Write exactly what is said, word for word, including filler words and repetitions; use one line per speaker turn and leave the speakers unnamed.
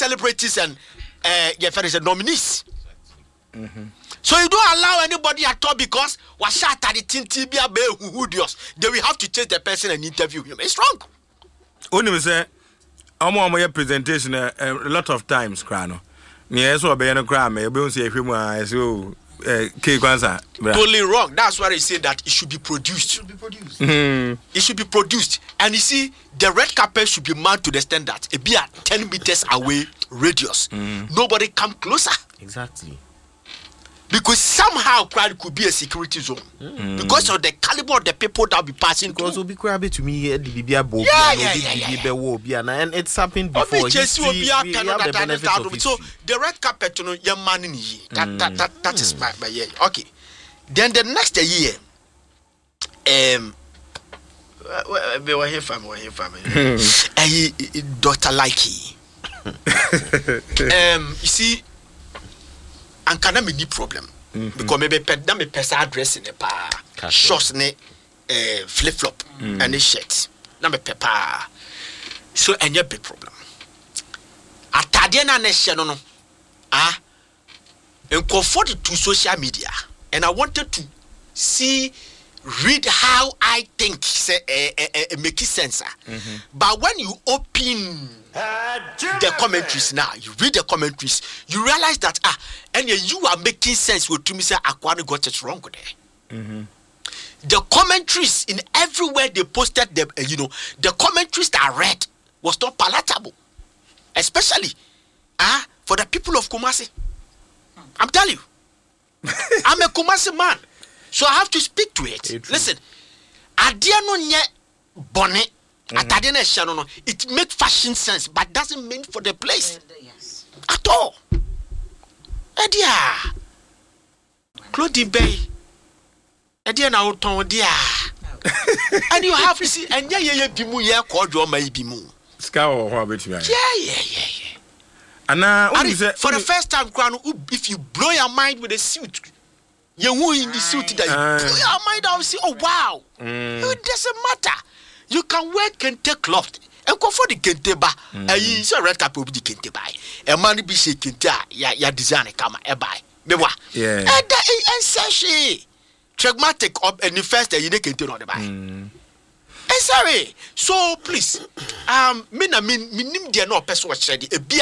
celebrities and uh, yeah, for nominees. Mm-hmm. So you don't allow anybody at all because was shot at the Tintibia Bay who they will have to chase the person and interview him. It's wrong.
Only say, I'm on my presentation a lot of times, Crano. Yes, or Bayano Cram, I don't say if you want to
totally wrong. That's why I say that it should be produced. It should be produced. Mm-hmm. It should be produced. And you see, the red carpet should be manned to the extent that it be at ten meters away radius. Mm. Nobody come closer.
Exactly.
Because somehow crowd could be a security zone. Mm. Because of the caliber of the people that will be passing
because
through.
Because will be to me the B B A
yeah, yeah, yeah, yeah,
yeah, yeah. And it's happened before. History, we, we have the benefit of
so the red carpet, you know, young man in here. That, mm. that, that, that mm. is my, my year. Okay. Then the next year, um, we were here from, we were here from, Doctor Likey. Um, you see, and can I be problem mm-hmm. because maybe pet me person address in a pa shorts ne uh, flip flop mm. and a shirt na me pepper so any big problem atade na na hye no no ah and comfort to social media and I wanted to see read how I think say uh, uh, uh, make sense mm-hmm. but when you open the commentaries now, you read the commentaries, you realize that ah, and you are making sense with to me say Aquano got it wrong there. Mm-hmm. The commentaries in everywhere they posted them, uh, you know, the commentaries that I read was not palatable, especially ah for the people of Kumasi. I'm telling you, I'm a Kumasi man, so I have to speak to it. Listen, I dare no nye bonnet. Mm-hmm. It makes fashion sense, but doesn't mean for the place yes. at all. Edia, clothing bay, Edia now ton dia, and you have to see, and yeah, yeah, bimu yeah, called your may be moon.
Scour or bit yeah,
yeah, yeah, yeah.
And now,
uh, for the first time, Crown, if you blow your mind with a suit, you won't in the suit that you uh, blow your mind out, see, oh wow, mm. It doesn't matter. You can wear kente cloth and go for the kente ba. Eh, you say red cap will be the kente buy. A man be say kente ya ya design come e buy. Me wa.
Yeah.
And that and say pragmatic up and the first you kente on the buy. Eh sorry. So please, um, me na me nim dia no person wa share the